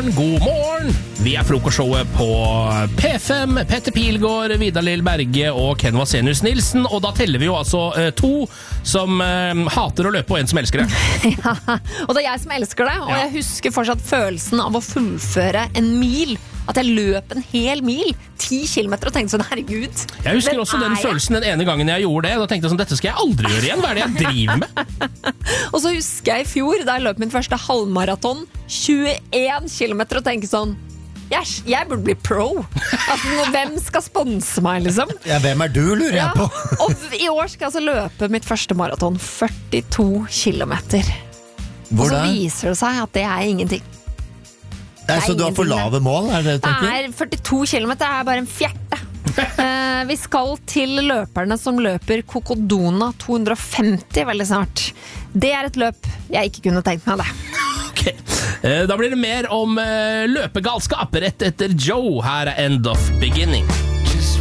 god morgen! Vi frokostshowet på P5, Petter Pilgaard, Vidar Lill Berge og Ken Vasenius Nilsen, og da teller vi jo altså 2 som hater å løpe og en som elsker det. Ja, og det jeg som elsker det, og jeg husker fortsatt følelsen av å fullføre en mil, at jeg løp en hel mil, 10 kilometer, og tenkte sånn, herregud. Jeg husker også den følelsen den ene gangen jeg gjorde det, da tenkte jeg sånn, dette skal jeg aldri gjøre igjen, hva det jeg driver med? Og så husker jeg i fjor, da jeg løp min første halvmaraton, 21 kilometer, og tenkte sånn, jeg burde bli pro. Altså, hvem skal sponse meg, liksom? Ja, hvem du, lurer jeg på? Og i år skal jeg altså løpe mitt første maraton, 42 kilometer. Og så viser det seg at det ingenting. Så du har for lave mål, det du tenker? 42 kilometer er bare en fjerte. Vi skal til løperne som løper Cocodona 250 veldig snart. Det et løp jeg ikke kunne tenkt meg det. Ok, da blir det mer om løpegalskap rett etter Joe. Her End of Beginning.